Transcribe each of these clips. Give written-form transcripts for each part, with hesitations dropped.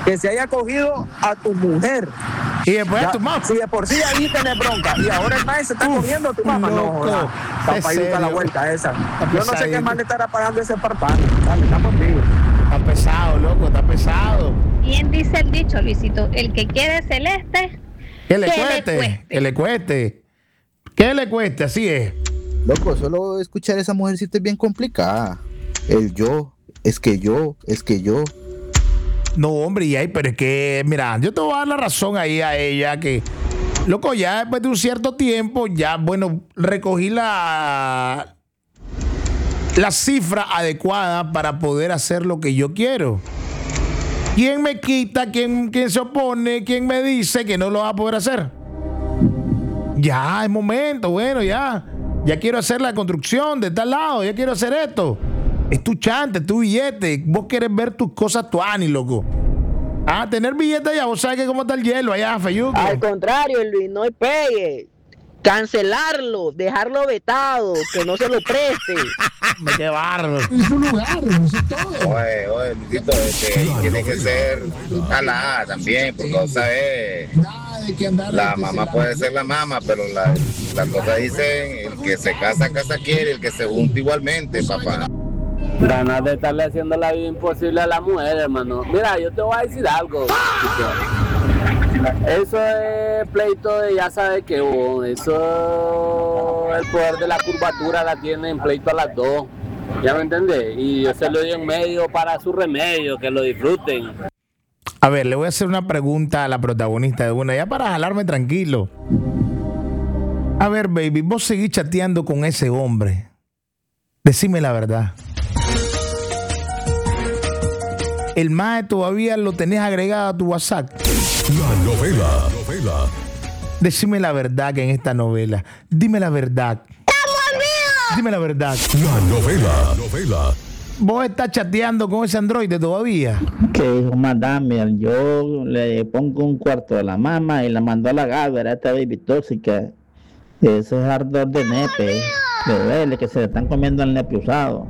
que se haya cogido a tu mujer. Y después a tu mamá. Si de por sí ahí tenés bronca y ahora el maestro se está cogiendo a tu mamá. Loco. No, papá, ahí está la vuelta esa. Yo no sé qué más le estará pagando ese parpano. Dale, estamos vivos. Está pesado, loco, está pesado. Bien dice el dicho, Luisito, el que quiere celeste, Que le cueste, que le cueste. Que le cueste, así es. Loco, solo escuchar a esa mujercita es bien complicada. El yo, es que yo. No, hombre, pero es que, mira, yo te voy a dar la razón ahí a ella que, loco, ya después de un cierto tiempo, ya, bueno, recogí la cifra adecuada para poder hacer lo que yo quiero. ¿Quién me quita? ¿Quién se opone? ¿Quién me dice que no lo va a poder hacer? Ya, es momento, bueno, ya quiero hacer la construcción de tal lado, ya quiero hacer esto. Es tu chante, tu billete. Vos querés ver tus cosas tuani, loco. Tener billete allá, vos sabés que cómo está el hielo allá, Feyuco. Al contrario, Luis, no pegue. Cancelarlo, dejarlo vetado, que no se lo preste. Qué bárbaro. En su lugar, eso es todo. Oye, Luisito, tiene que ser jalada también, porque vos sabés, la mamá puede ser la mamá, pero la cosa dicen, el que se casa quiere, el que se junta igualmente, papá. Ganas de estarle haciendo la vida imposible a la mujer, hermano. Mira, yo te voy a decir algo. Eso es pleito de ya sabes que eso, el poder de la curvatura la tiene en pleito a las dos. ¿Ya me entendés? Y yo se lo doy en medio para su remedio, que lo disfruten. A ver, le voy a hacer una pregunta a la protagonista de una, ya para jalarme tranquilo. A ver, baby, vos seguís chateando con ese hombre. Decime la verdad. El mae todavía lo tenés agregado a tu WhatsApp. La novela. Decime la verdad que en esta novela. Dime la verdad. Dime la verdad. La novela. ¿Vos estás chateando con ese androide todavía? Que hijo madame, yo le pongo un cuarto a la mamá y la mando a la gávera, esta baby tóxica. Ese es ardor de nepe. Bebé, que se le están comiendo el nepe usado.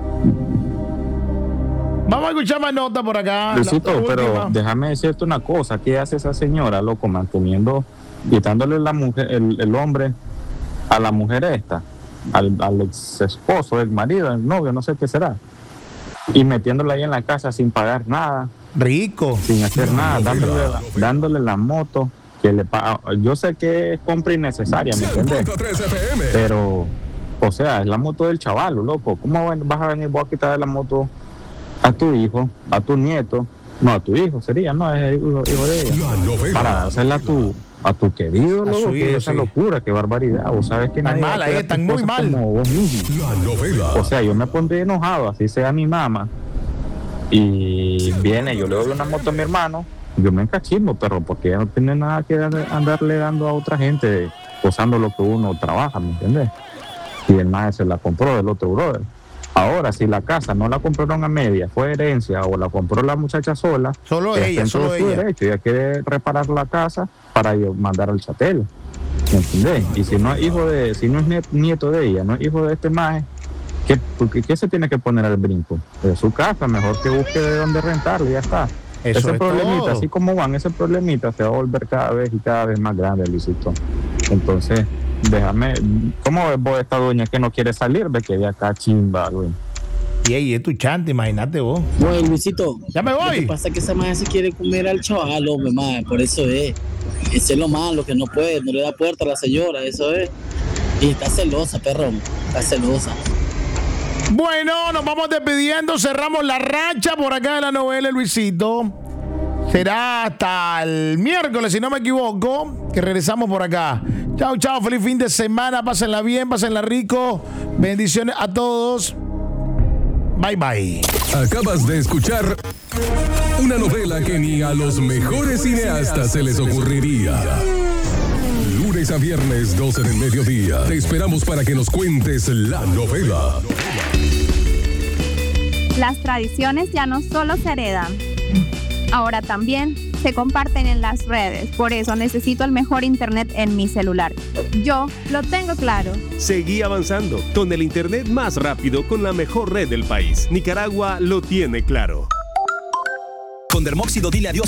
Vamos a escuchar más nota por acá. Luisito, pero déjame decirte una cosa. ¿Qué hace esa señora, loco, manteniendo, quitándole la mujer, el hombre a la mujer esta, al ex esposo, el marido, el novio, no sé qué será, y metiéndola ahí en la casa sin pagar nada? Rico. Sin hacer nada, dándole la moto que le paga. Yo sé que es compra innecesaria, ¿me entiendes? Pero, o sea, es la moto del chaval, loco. ¿Cómo vas a venir vos a quitarle la moto a tu hijo, a tu nieto? No, a tu hijo sería, no, es el hijo de ella. Para hacerla a tu querido, loco, que esa locura, qué barbaridad. Vos sabes que nadie mal, están muy mal. O sea, yo me pondría enojado, así sea mi mamá, y viene, yo le doy una moto a mi hermano, yo me encachimo, pero porque ella no tiene nada que andarle dando a otra gente, posando lo que uno trabaja, ¿me entiendes? Y el más se la compró del otro brother. Ahora, si la casa no la compraron a media, fue herencia o la compró la muchacha sola, solo ella. Derecho, ella quiere reparar la casa para mandar al chatel, ¿me entendés? Y si no es si no es nieto de ella, no es hijo de este maje, ¿qué se tiene que poner al brinco? De su casa, mejor que busque de dónde rentarle, ya está. Ese problemita, todo. Así como van, ese problemita se va a volver cada vez más grande, Luisito. Entonces, déjame, ¿cómo ves vos esta doña que no quiere salir? Ve que de acá chimba, güey. Y ahí es tu chante, imagínate vos. Bueno, Luisito, ya me voy. Lo que pasa es que esa madre se quiere comer al chaval, hombre, madre, por eso es. Ese es lo malo, que no puede, no le da puerta a la señora, eso es. Y está celosa, perrón, está celosa. Bueno, nos vamos despidiendo, cerramos la racha por acá de la novela, Luisito. Será hasta el miércoles, si no me equivoco, que regresamos por acá. Chao, chao, feliz fin de semana, pásenla bien, pásenla rico. Bendiciones a todos. Bye, bye. Acabas de escuchar una novela que ni a los mejores cineastas se les ocurriría. Lunes a viernes, 12 del mediodía. Te esperamos para que nos cuentes la novela. Las tradiciones ya no solo se heredan, ahora también se comparten en las redes. Por eso necesito el mejor internet en mi celular. Yo lo tengo claro. Seguí avanzando con el internet más rápido con la mejor red del país. Nicaragua lo tiene claro. Con Dermóxido dile adiós